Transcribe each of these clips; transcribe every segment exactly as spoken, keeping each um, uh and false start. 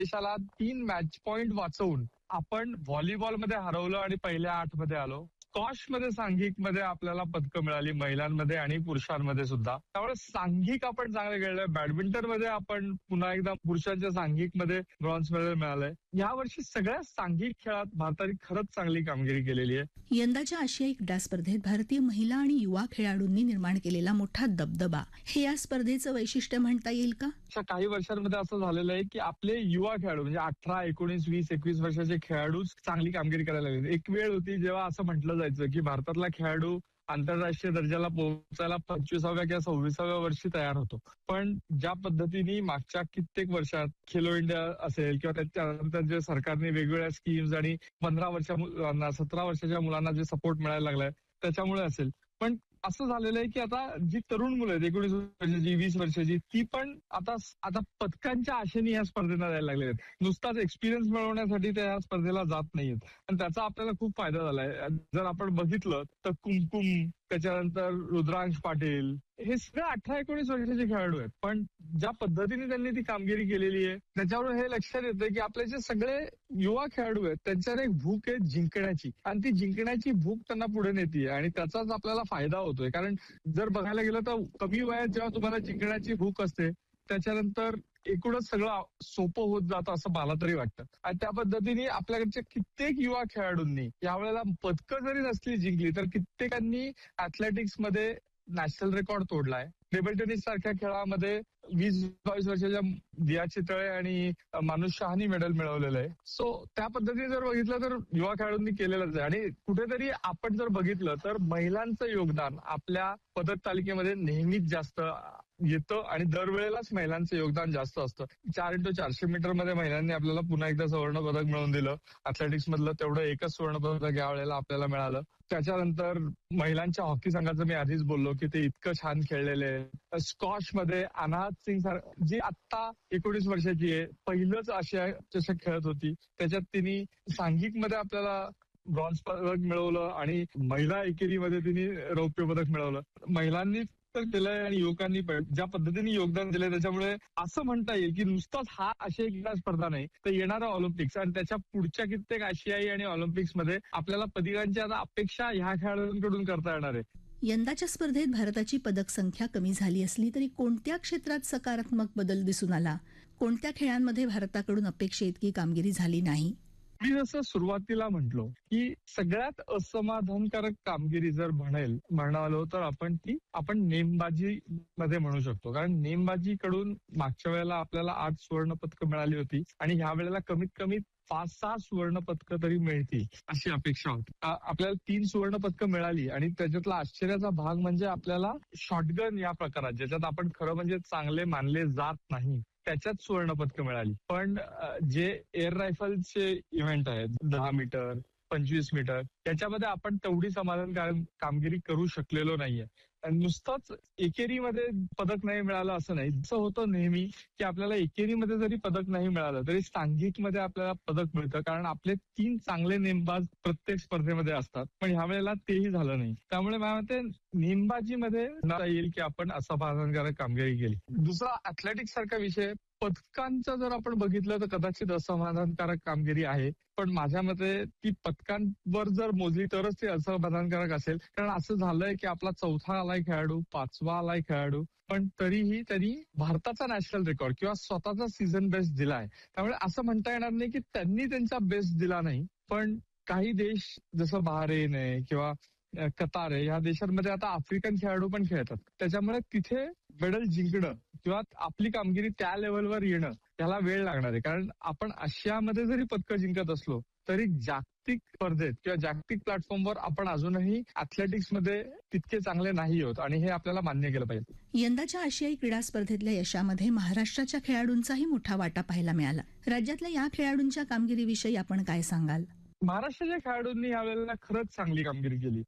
देशाला तीन match point वाचवून आपण व्हॉलीबॉलमध्ये हरवलं आणि पहिल्या आठ मध्ये आलो. स्कॉशमध्ये सांघिकमध्ये आपल्याला पदकं मिळाली महिलांमध्ये आणि पुरुषांमध्ये सुद्धा. त्यामुळे सांघिक आपण चांगलं खेळलोय. बॅडमिंटनमध्ये आपण पुन्हा एकदा पुरुषांच्या सांघिकमध्ये ब्रॉन्झ मेडल मिळालंय. यावर्षी सगळ्या सांघिक खेळात भारताने खरंच चांगली कामगिरी केलेली आहे. यंदाच्या आशियाई क्रीडा स्पर्धेत भारतीय महिला आणि युवा खेळाडूंनी निर्माण केलेला मोठा दबदबा हे या स्पर्धेचं वैशिष्ट्य म्हणता येईल का? काही वर्षांमध्ये असं झालेलं आहे की आपले युवा खेळाडू म्हणजे अठरा एकोणीस वीस एकवीस वर्षाचे खेळाडू चांगली कामगिरी करायला लागले. एक वेळ होती जेव्हा असं म्हटलं जायचं की भारतातला खेळाडू आंतरराष्ट्रीय दर्जाला पोहोचायला पंचवीसाव्या किंवा सव्वीसाव्या वर्षी तयार होतो. पण ज्या पद्धतीने मागच्या कित्येक वर्षात खेलो इंडिया असेल किंवा त्याच्यानंतर जे सरकारने वेगवेगळ्या स्कीम्स आणि पंधरा वर्षा मुलांना सतरा वर्षाच्या मुलांना जे सपोर्ट मिळायला लागलाय त्याच्यामुळे असेल. पण असं झालेलं आहे की आता जी तरुण मुलं आहेत एकोणीस वर्षाची वीस वर्षाची ती पण आता आता पदकांच्या आशेने या स्पर्धेला जायला लागले आहेत. नुसताच एक्सपिरियन्स मिळवण्यासाठी त्या या स्पर्धेला जात नाहीयेत आणि त्याचा आपल्याला खूप फायदा झालाय. जर आपण बघितलं तर कुमकुम त्याच्यानंतर रुद्रांश पाटील हे सगळे अठरा एकोणीस वर्षाचे खेळाडू आहेत. पण ज्या पद्धतीने त्यांनी ती कामगिरी केलेली आहे त्याच्यावरून हे लक्षात येतं की आपले जे सगळे युवा खेळाडू आहेत त्यांच्यावर एक भूक आहे जिंकण्याची आणि ती जिंकण्याची भूक त्यांना पुढे नेते आणि त्याचाच आपल्याला फायदा होतोय. कारण जर बघायला गेलं तर कमी वयात जेव्हा तुम्हाला जिंकण्याची भूक असते त्याच्यानंतर एकूणच सगळं सोपं होत जातं असं मला तरी वाटतं. आणि त्या पद्धतीने आपल्याकडच्या कित्येक युवा खेळाडूंनी यावेळेला पदकं जरी नसली जिंकली तर कित्येकांनी ऍथलेटिक्समध्ये नॅशनल रेकॉर्ड तोडलाय. टेबल टेनिस सारख्या खेळामध्ये वीस बावीस वर्षाच्या दिया चितळे आणि मानुष शहानी मेडल मिळवलेलं आहे. सो त्या पद्धतीने जर बघितलं तर युवा खेळाडूंनी केलेलंच आहे. आणि कुठेतरी आपण जर बघितलं तर महिलांचं योगदान आपल्या पदक तालिकेमध्ये नेहमीच जास्त येतं आणि दरवेळेलाच महिलांचं योगदान जास्त असतं. चार इंटू चारशे मीटर मध्ये महिलांनी आपल्याला पुन्हा एकदा सुवर्ण पदक मिळवून दिलं. अथलेटिक्स मधलं तेवढं एकच सुवर्ण पदक या वेळेला आपल्याला मिळालं. त्याच्यानंतर महिलांच्या हॉकी संघाचं मी आधीच बोललो की ते इतकं छान खेळलेले आहे. स्कॉश मध्ये अनाहत सिंग सारखं जी आत्ता एकोणीस वर्षाची आहे पहिलंच आशिया चषक खेळत होती त्याच्यात तिने सांघिक मध्ये आपल्याला ब्रॉन्झ पदक मिळवलं आणि महिला एकेरीमध्ये तिने रौप्य पदक मिळवलं. महिलांनी तर केलंय आणि युवकांनी पण ज्या पद्धतीने योगदान दिलंय त्याच्यामुळे असं म्हणता येईल की नुसताच हा आशियाई क्रीडा स्पर्धा नाही तर येणारा ऑलिम्पिक्स आणि त्याच्या पुढच्या कित्येक आशियाई आणि ऑलिम्पिक्स मध्ये आपल्याला पदकांची आता अपेक्षा ह्या खेळाडूंकडून करता येणार आहे. यंदाच्या स्पर्धेत भारताची पदक संख्या कमी झाली असली तरी कोणत्या क्षेत्रात सकारात्मक बदल दिसून आला? कोणत्या खेळांमध्ये भारताकडून अपेक्षे इतकी कामगिरी झाली नाही? मी जसं सुरुवातीला म्हटलो की सगळ्यात असमाधानकारक कामगिरी जर म्हणेल म्हणालो तर आपण ती आपण नेमबाजी मध्ये म्हणू शकतो. कारण नेमबाजीकडून मागच्या वेळेला आपल्याला आठ सुवर्ण पदकं मिळाली होती आणि ह्या वेळेला कमीत कमी पाच सहा सुवर्ण पदकं तरी मिळतील अशी अपेक्षा होती. आपल्याला तीन सुवर्ण पदकं मिळाली आणि त्याच्यातला आश्चर्याचा भाग म्हणजे आपल्याला शॉटगन या प्रकारात ज्याच्यात आपण खरं म्हणजे चांगले मानले जात नाही त्याच्यात सुवर्ण पदकं मिळाली. पण जे एअर रायफलचे इव्हेंट आहेत दहा मीटर पंचवीस मीटर त्याच्यामध्ये आपण तेवढी समाधानकारक कामगिरी करू शकलेलो नाहीये. नुसतंच एकेरीमध्ये पदक नाही मिळालं असं नाही. जसं होतं नेहमी की आपल्याला एकेरीमध्ये जरी पदक नाही मिळालं तरी सांघिकमध्ये आपल्याला पदक मिळतं कारण आपले तीन चांगले नेमबाज प्रत्येक स्पर्धेमध्ये असतात. पण ह्या वेळेला तेही झालं नाही. त्यामुळे मला वाटते नेमबाजीमध्ये येईल की आपण असमाधानकारक कामगिरी केली. दुसरा अथलेटिक्स सारखा विषय पदकांचं जर आपण बघितलं तर कदाचित असमाधानकारक कामगिरी आहे. पण माझ्या मते ती पदकांवर जर मोजली तरच ती असमाधानकारक असेल. कारण असं झालंय की आपला चौथा आलाय खेळाडू पाचवा आलाय खेळाडू पण तरीही त्यांनी भारताचा नॅशनल रेकॉर्ड किंवा स्वतःचा सीझन बेस्ट दिलाय. त्यामुळे असं म्हणता येणार नाही की त्यांनी त्यांचा बेस्ट दिला नाही. पण काही देश जसं बहारेन आहे किंवा कतार आहे या देशांमध्ये आता आफ्रिकन खेळाडू पण खेळतात. त्याच्यामुळे तिथे मेडल जिंकणं किंवा आपली कामगिरी त्या लेवलवर येणं त्याला वेळ लागणार आहे. कारण आपण आशियामध्ये जरी पदकं जिंकत असलो तरी जागतिक स्पर्धेत किंवा जागतिक प्लॅटफॉर्मवर आपण अजूनही अथलेटिक्समध्ये तितके चांगले नाही होत आणि हे आपल्याला मान्य केलं पाहिजे. यंदाच्या आशियाई क्रीडा स्पर्धेतल्या यशामध्ये महाराष्ट्राच्या खेळाडूंचाही मोठा वाटा पाहायला मिळाला. राज्यातल्या या खेळाडूंच्या कामगिरीविषयी आपण काय सांगाल? महाराष्ट्राच्या खेळाडूंनी यावेळेला खरंच चांगली कामगिरी केली.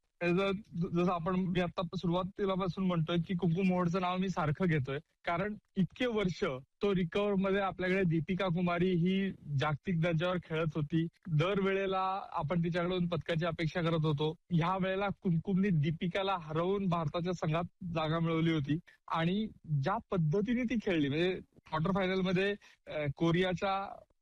जसं आपण मी आता सुरुवातीपासून म्हणतोय की कुंकुम मोहोडचं नाव मी सारखं घेतोय कारण इतके वर्ष तो रिकव्हर मध्ये आपल्याकडे दीपिका कुमारी ही जागतिक दर्जावर खेळत होती. दरवेळेला आपण तिच्याकडून पदकाची अपेक्षा करत होतो. ह्या वेळेला कुंकुमने दीपिकाला हरवून भारताच्या संघात जागा मिळवली होती आणि ज्या पद्धतीने ती खेळली म्हणजे क्वार्टर फायनल मध्ये कोरियाच्या